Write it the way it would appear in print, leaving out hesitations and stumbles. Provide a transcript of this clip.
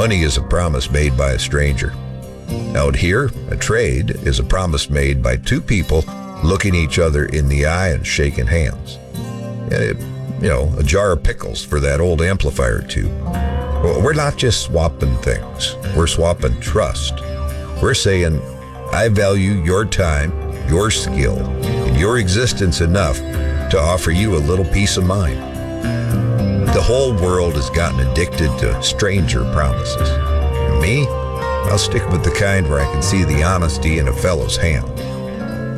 Money is a promise made by a stranger. Out here, a trade is a promise made by two people looking each other in the eye and shaking hands. A jar of pickles for that old amplifier tube. We're not just swapping things. We're swapping trust. We're saying, I value your time, your skill, and your existence enough to offer you a little peace of mind. The whole world has gotten addicted to stranger promises. And me, I'll stick with the kind where I can see the honesty in a fellow's hand.